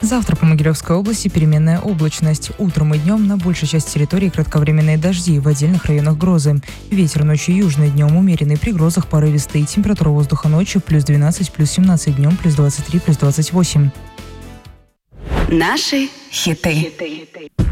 Завтра по Могилевской области переменная облачность. Утром и днем на большей части территории кратковременные дожди, в отдельных районах грозы. Ветер ночью южный, днем умеренный, при грозах порывистый. Температура воздуха ночью плюс 12, плюс 17, днем плюс 23, плюс 28. Наши хиты.